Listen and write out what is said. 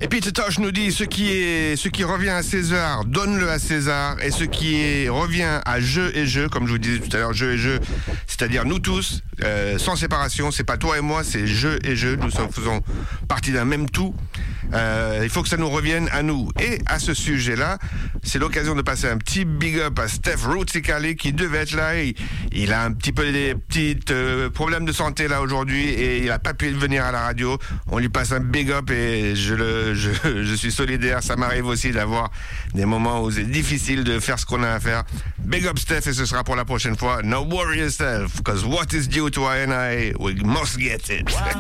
Et puis Tatoche nous dit ce qui revient à César, donne-le à César, et ce qui revient à je et je, comme je vous disais tout à l'heure, je et je, c'est-à-dire nous tous, sans séparation, c'est pas toi et moi, c'est je et je, nous faisons partie d'un même tout. Il faut que ça nous revienne à nous. Et à ce sujet-là, c'est l'occasion de passer un petit big up à Steph Rootsicali qui devait être là. Il a un petit peu des petits problèmes de santé là aujourd'hui et il a pas pu venir à la radio. On lui passe un big up et je suis solidaire. Ça m'arrive aussi d'avoir des moments où c'est difficile de faire ce qu'on a à faire. Big up Steph et ce sera pour la prochaine fois. No worry yourself, because what is due to I and I, we must get it.